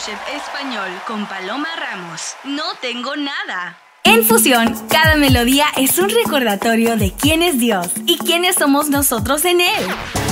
MasterChef Español con Paloma Ramos. No tengo nada. En Fusión, cada melodía es un recordatorio de quién es Dios y quiénes somos nosotros en Él.